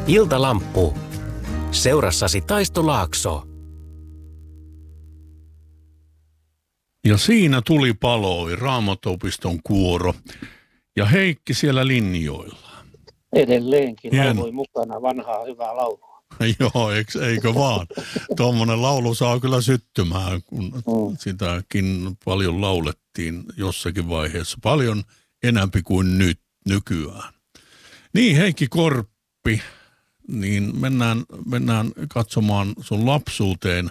Iltalamppu. Seurassasi Taisto Laakso. Ja siinä tuli paloi Raamattuopiston kuoro ja Heikki siellä linjoilla. Edelleenkin lauloi mukana vanhaa hyvää laulua. Joo, eikö vaan? Tuommoinen laulu saa kyllä syttymään, kun sitäkin paljon laulettiin jossakin vaiheessa. Paljon enämpi kuin nykyään. Niin, Heikki Korppi, niin mennään katsomaan sun lapsuuteen.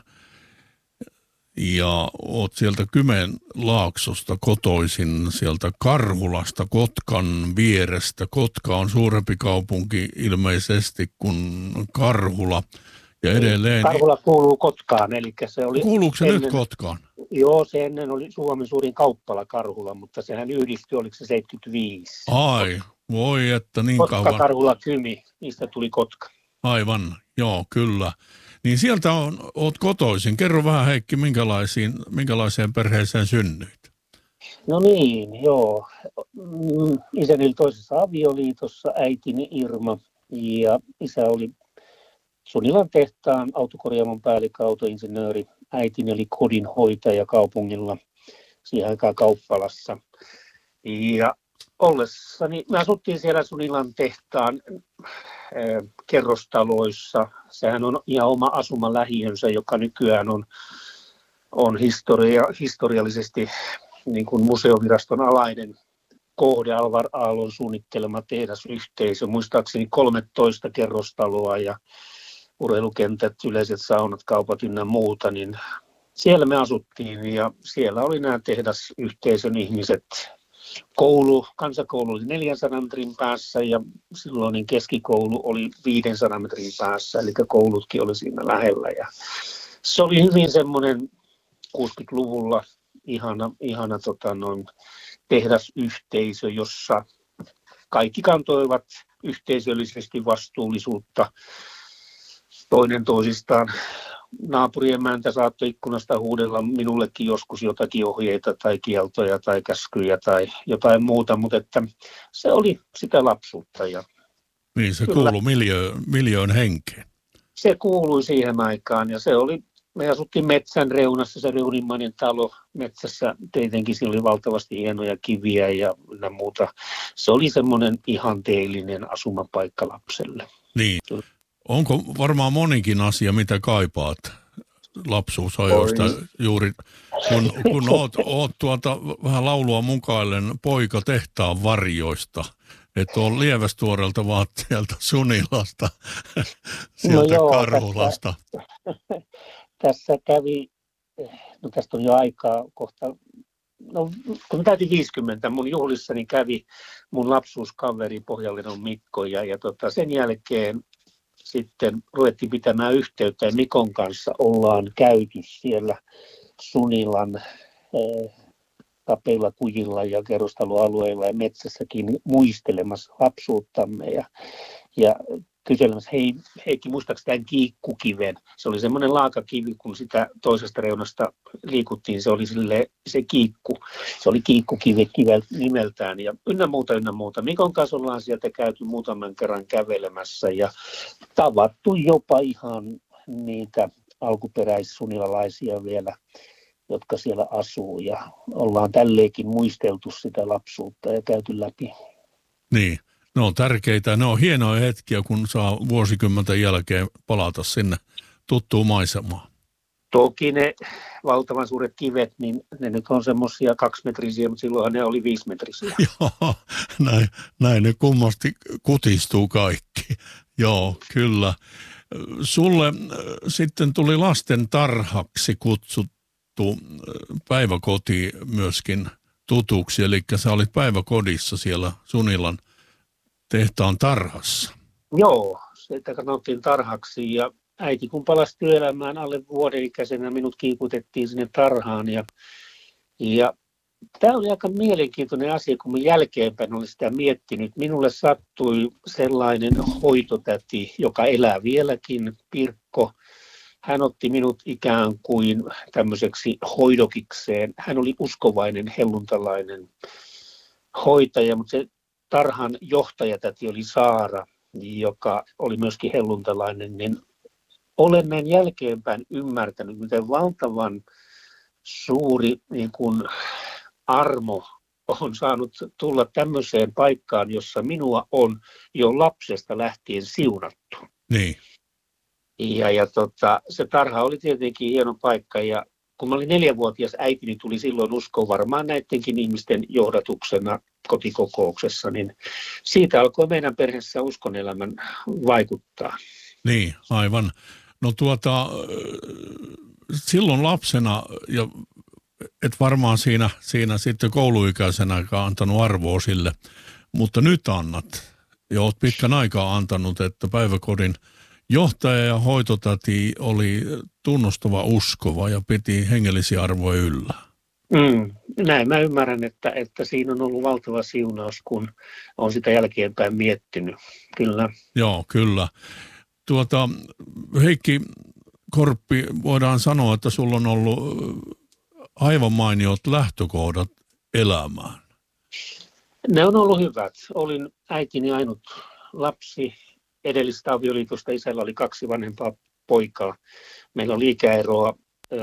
Ja oot sieltä Kymenlaaksosta kotoisin, sieltä Karhulasta, Kotkan vierestä. Kotka on suurempi kaupunki ilmeisesti kuin Karhula. Ja edelleen... Karhula kuuluu Kotkaan, eli se oli... Kuuluuko se nyt Kotkaan? Joo, se ennen oli Suomen suurin kauppala Karhula, mutta sehän yhdistyi, oliko se 75? Ai, voi että niin Kotka, kauan. Karhula, Kymi, niistä tuli Kotka. Aivan, joo, kyllä. Niin sieltä oot kotoisin. Kerro vähän, Heikki, minkälaiseen perheeseen synnyit? No niin, joo. Isäni oli toisessa avioliitossa, äitini Irma, ja isä oli Sunilan tehtaan autokorjaamon päällikkö, autoinsinööri. Äitini oli kodinhoitaja kaupungilla, siihen aikaan kauppalassa. Ja ollessani, me asuttiin siellä Sunilan tehtaan kerrostaloissa. Sehän on ihan oma asumalähiönsä, joka nykyään on historiallisesti niin kuin museoviraston alainen kohde, Alvar Aallon suunnittelema tehdasyhteisö. Muistaakseni 13 kerrostaloa ja urheilukentät, yleiset saunat, kaupat ynnä muuta, niin siellä me asuttiin ja siellä oli nämä tehdasyhteisön ihmiset. Kansakoulu oli 400 metrin päässä ja silloin keskikoulu oli 500 metrin päässä, eli koulutkin oli siinä lähellä. Ja se oli hyvin semmoinen 60-luvulla ihana tehdasyhteisö, jossa kaikki kantoivat yhteisöllisesti vastuullisuutta toinen toisistaan. Naapuriemäntä saattoi ikkunasta huudella minullekin joskus jotakin ohjeita tai kieltoja tai käskyjä tai jotain muuta, mutta että se oli sitä lapsuutta. Ja niin, se kuului miljöön henkeen. Se kuului siihen aikaan ja me asuttiin metsän reunassa, se Reunimainen talo metsässä, tietenkin siinä oli valtavasti hienoja kiviä ja muuta. Se oli semmoinen ihanteellinen asumapaikka lapselle. Niin. Onko varmaan monikin asia, mitä kaipaat lapsuusajoista juuri, kun oot vähän laulua mukaillen poika tehtaan varjoista, että on lievästuorelta vaan sieltä Sunilasta, sieltä Karhulasta. Tässä kävi, tästä on jo aikaa kohta, kun mä täytin 50, mun juhlissani kävi mun lapsuuskaveri Pohjanledon Mikko ja sen jälkeen sitten ruvettiin pitämään yhteyttä ja Mikon kanssa ollaan käyty siellä Sunilan kapeilla kujilla ja kerrostaloalueilla ja metsässäkin muistelemassa lapsuuttamme ja kyselemässä, hei Heikki, muistaako tämän kiikkukiven? Se oli semmoinen laakakivi, kun sitä toisesta reunasta liikuttiin, se kiikku. Se oli kiikkukivi nimeltään ja ynnä muuta. Mikon kanssa ollaan sieltä käyty muutaman kerran kävelemässä ja tavattu jopa ihan niitä alkuperäissunilalaisia vielä, jotka siellä asuu ja ollaan tälleenkin muisteltu sitä lapsuutta ja käyty läpi. Niin. Ne on tärkeitä, ne on hienoja hetkiä, kun saa vuosikymmenten jälkeen palata sinne tuttuun maisemaan. Toki ne valtavan suuret kivet, niin ne nyt on semmoisia 2-metrisiä, mutta silloinhan ne oli 5-metrisiä. Joo, näin ne kummasti kutistuu kaikki. Joo, kyllä. Sulle sitten tuli lasten tarhaksi kutsuttu päiväkoti myöskin tutuksi, eli sä olit päiväkodissa siellä Sunilan tehtaan tarhassa. Joo, sitä katsottiin tarhaksi ja äiti kun palasi työelämään alle vuoden ikäisenä, minut kiikutettiin sinne tarhaan ja tämä oli aika mielenkiintoinen asia, kun mä jälkeenpäin olin sitä miettinyt. Minulle sattui sellainen hoitotäti, joka elää vieläkin, Pirkko. Hän otti minut ikään kuin tämmöiseksi hoidokikseen. Hän oli uskovainen, helluntalainen hoitaja, mutta se tarhan johtajatäti oli Saara. joka oli myöskin helluntalainen, niin olen näin jälkeenpäin ymmärtänyt, miten valtavan suuri niin kuin armo on saanut tulla tämmöiseen paikkaan, jossa minua on jo lapsesta lähtien siunattu. Niin. Ja se tarha oli tietenkin hieno paikka, ja kun mä olin 4-vuotias, äitini tuli silloin uskoon varmaan näidenkin ihmisten johdatuksena kotikokouksessa, niin siitä alkoi meidän perheessä uskonelämän vaikuttaa. Niin, aivan. No silloin lapsena, ja et varmaan siinä sitten kouluikäisenäkään antanut arvoa sille, mutta nyt annat, ja olet pitkän aikaa antanut, että päiväkodin johtaja ja hoitotäti oli tunnustava uskova ja piti hengellisiä arvoja yllä. Näin mä ymmärrän, että siinä on ollut valtava siunaus, kun on sitä jälkeenpäin miettinyt. Kyllä. Joo, kyllä. Heikki Korppi, voidaan sanoa, että sulla on ollut aivan mainiot lähtökohdat elämään. Ne on ollut hyvät. Olin äitini ainut lapsi edellisestä avioliitosta. Isällä oli 2 vanhempaa poikaa. Meillä oli ikäeroa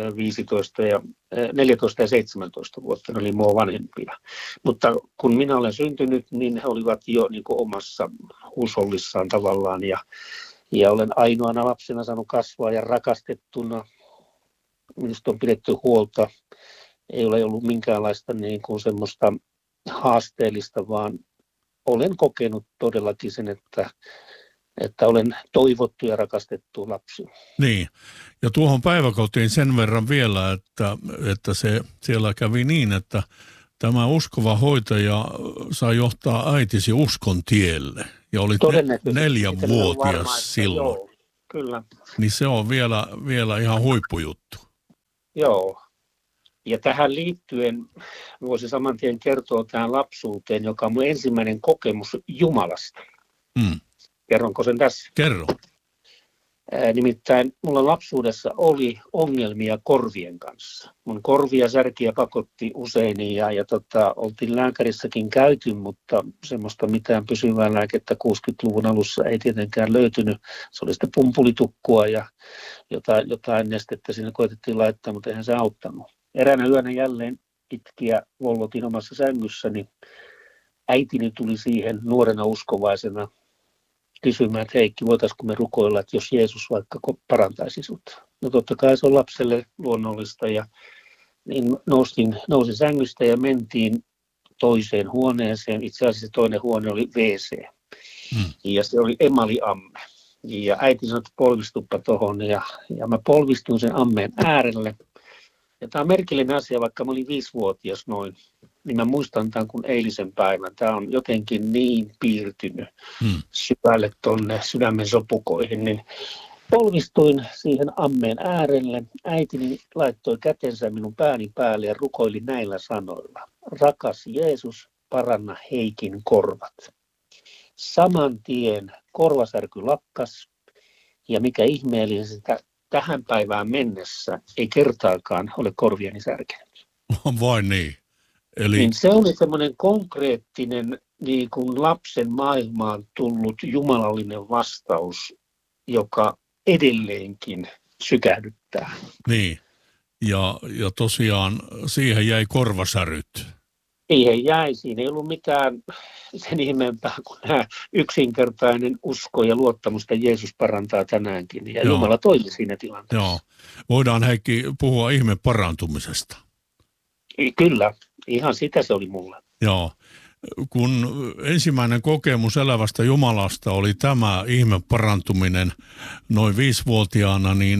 14 ja 17 vuotta, ne oli mua vanhempia. Mutta kun minä olen syntynyt, niin he olivat jo niin kuin omassa huusollissaan tavallaan. Ja olen ainoana lapsena saanut kasvaa ja rakastettuna. Minusta on pidetty huolta. Ei ole ollut minkäänlaista niin kuin semmoista haasteellista, vaan olen kokenut todellakin sen, että olen toivottu ja rakastettu lapsi. Niin, ja tuohon päiväkotiin sen verran vielä, että siellä kävi niin, että tämä uskova hoitaja sai johtaa äitisi uskon tielle. Ja olit 4-vuotias silloin. Joo, kyllä. Niin se on vielä ihan huippujuttu. Joo. Ja tähän liittyen voisi saman tien kertoa tähän lapsuuteen, joka on mun ensimmäinen kokemus Jumalasta. Kerronko sen tässä? Kerro. Nimittäin mulla lapsuudessa oli ongelmia korvien kanssa. Mun korvia särkiä pakotti usein ja oltiin lääkärissäkin käyty, mutta semmoista mitään pysyvää lääkettä 60-luvun alussa ei tietenkään löytynyt. Se oli sitten pumpulitukkua ja jotain nestettä sinne koetettiin laittaa, mutta eihän se auttanut. Eräänä yönä jälleen itkiä vollotin omassa sängyssäni. Äitini tuli siihen nuorena uskovaisena kysymään, että Heikki, voitaisiinko me rukoilla, että jos Jeesus vaikka parantaisi sut. No totta kai se on lapselle luonnollista ja niin nousin sängystä ja mentiin toiseen huoneeseen. Itse asiassa toinen huone oli WC ja se oli emaliamme. Ja äiti sanoi, että polvistuppa tuohon ja mä polvistuin sen ammeen äärelle. Ja tämä on merkillinen asia, vaikka mä olin 5-vuotias noin, niin mä muistan tämän kuin eilisen päivän. Tämä on jotenkin niin piirtynyt syvälle tuonne sydämen sopukoihin, niin polvistuin siihen ammeen äärelle. Äitini laittoi kätensä minun pääni päälle ja rukoili näillä sanoilla. Rakas Jeesus, paranna Heikin korvat. Saman tien korvasärky lakkas ja mikä ihmeellisintä, tähän päivään mennessä ei kertaakaan ole korviani särkenyt. Vai niin? Eli... Niin se oli semmoinen konkreettinen niin kuin lapsen maailmaan tullut jumalallinen vastaus, joka edelleenkin sykähdyttää. Niin, ja tosiaan siihen jäi korvasäryt. Siihen jäi, siinä ei ollut mitään sen ihmeempää kuin yksinkertainen usko ja luottamus, että Jeesus parantaa tänäänkin. Ja Jumala toimi siinä tilanteessa. Joo. Voidaan Heikki puhua ihme parantumisesta. Kyllä, ihan sitä se oli mulle. Joo. Kun ensimmäinen kokemus elävästä Jumalasta oli tämä ihme parantuminen noin 5-vuotiaana, niin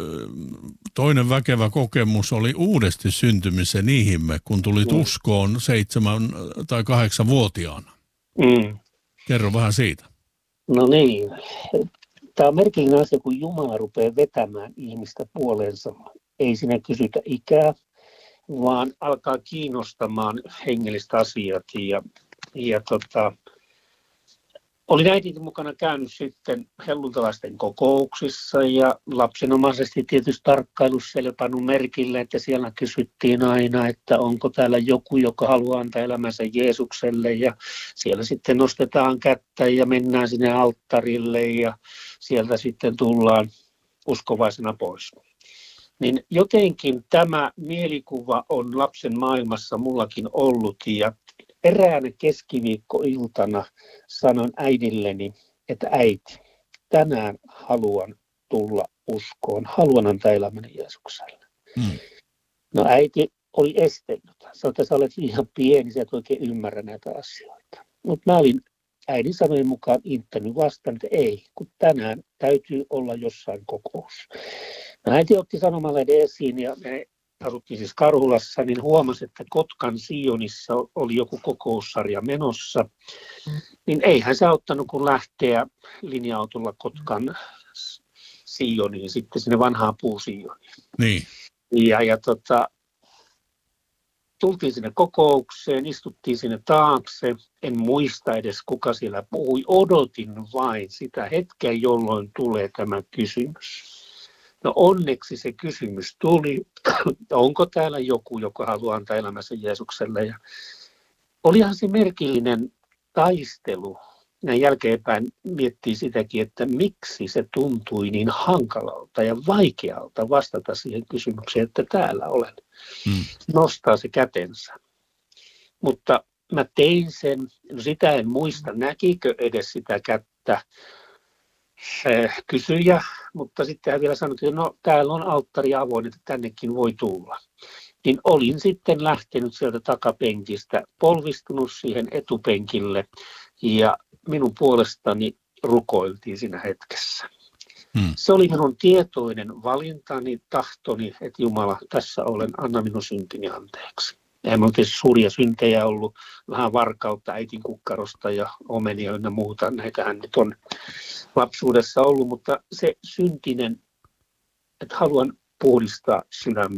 toinen väkevä kokemus oli uudesti syntymisen ihme, kun tulit uskoon 7- tai 8-vuotiaana. Kerro vähän siitä. No niin. Tämä on merkillinen asia, kun Jumala rupeaa vetämään ihmistä puoleensa. Ei siinä kysytä ikää, vaan alkaa kiinnostamaan hengellistä asiat. Olin äidinkin mukana käynyt sitten helluntalaisten kokouksissa ja lapsenomaisesti tietysti tarkkailussa siellä pannut merkille, että siellä kysyttiin aina, että onko täällä joku, joka haluaa antaa elämänsä Jeesukselle, ja siellä sitten nostetaan kättä ja mennään sinne alttarille ja sieltä sitten tullaan uskovaisena pois. Niin jotenkin tämä mielikuva on lapsen maailmassa mullakin ollut, ja eräänä keskiviikkoiltana sanon äidilleni, että äiti, tänään haluan tulla uskoon, haluan antaa elämäni Jeesukselle. No äiti oli estellyt. Sanoi, että sä olet liian pieni, sä et oikein ymmärrä näitä asioita. Mutta mä olin äidin sanojen mukaan inttänyt vastaan, että ei, kun tänään täytyy olla jossain kokous. No äiti otti sanomalehden esiin ja me asuttiin siis Karhulassa, niin huomasi, että Kotkan Sionissa oli joku kokoussarja menossa. Niin eihän se auttanut, kun lähteä linja-autolla Kotkan Sioniin, sitten sinne vanhaan puusioniin. Niin. Ja tultiin sinne kokoukseen, istuttiin sinne taakse, en muista edes kuka siellä puhui, odotin vain sitä hetkeä, jolloin tulee tämä kysymys. No onneksi se kysymys tuli, onko täällä joku, joka haluaa antaa elämänsä Jeesukselle. Ja olihan se merkillinen taistelu. Näin jälkeenpäin miettii sitäkin, että miksi se tuntui niin hankalalta ja vaikealta vastata siihen kysymykseen, että täällä olen. Nostaa se kätensä. Mutta mä tein sen, no sitä en muista, näkikö edes sitä kättä kysyjä, mutta sitten hän vielä sanoi, että no täällä on alttari avoin, että tännekin voi tulla. Niin olin sitten lähtenyt sieltä takapenkistä, polvistunut siihen etupenkille ja minun puolestani rukoiltiin siinä hetkessä. Se oli minun tietoinen valintani, tahtoni, että Jumala, tässä olen, anna minun syntini anteeksi. Eihän minulla tietysti suuria syntejä ollut, vähän varkautta äitin kukkarosta ja omenia ynnä muuta. Näitähän nyt on lapsuudessa ollut, mutta se syntinen, että haluan puhdistaa sydämeni.